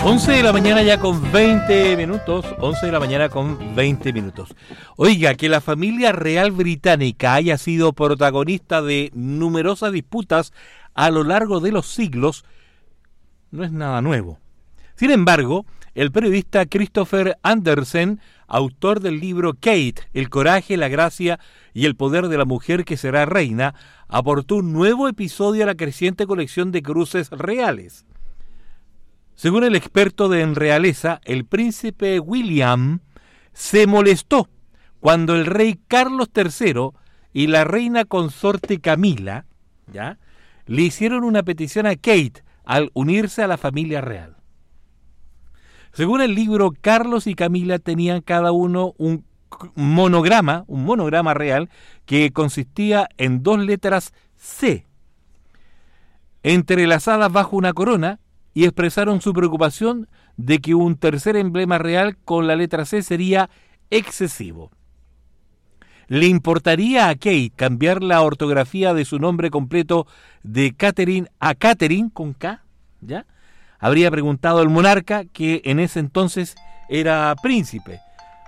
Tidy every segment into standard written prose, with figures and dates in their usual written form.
11 de la mañana ya con 20 minutos, 11 de la mañana con 20 minutos. Oiga, que la familia real británica haya sido protagonista de numerosas disputas a lo largo de los siglos no es nada nuevo. Sin embargo, el periodista Christopher Andersen, autor del libro Kate, el coraje, la gracia y el poder de la mujer que será reina, aportó un nuevo episodio a la creciente colección de cruces reales. Según el experto en realeza, el príncipe William se molestó cuando el rey Carlos III y la reina consorte Camila, ¿ya?, le hicieron una petición a Kate al unirse a la familia real. Según el libro, Carlos y Camila tenían cada uno un monograma real que consistía en 2 letras C, entrelazadas bajo una corona, y expresaron su preocupación de que un tercer emblema real con la letra C sería excesivo. ¿Le importaría a Kate cambiar la ortografía de su nombre completo de Catherine a Catherine con K? ¿Ya? Habría preguntado el monarca, que en ese entonces era príncipe.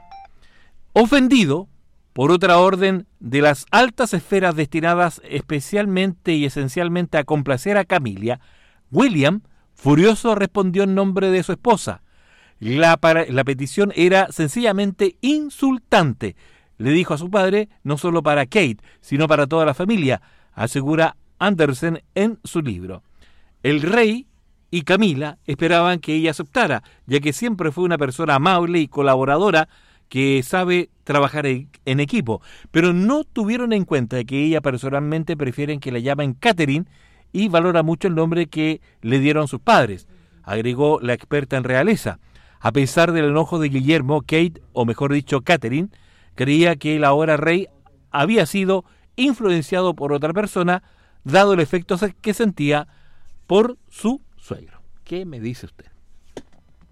Ofendido por otra orden de las altas esferas destinadas especialmente y esencialmente a complacer a Camila, William, furioso, respondió en nombre de su esposa. La petición era sencillamente insultante, le dijo a su padre, no solo para Kate, sino para toda la familia, asegura Andersen en su libro. El rey y Camila esperaban que ella aceptara, ya que siempre fue una persona amable y colaboradora que sabe trabajar en equipo, pero no tuvieron en cuenta que ella personalmente prefieren que la llamen Catherine y valora mucho el nombre que le dieron sus padres, agregó la experta en realeza. A pesar del enojo de Guillermo, Kate, o mejor dicho Catherine, creía que el ahora rey había sido influenciado por otra persona, dado el efecto que sentía por su suegro. ¿Qué me dice usted?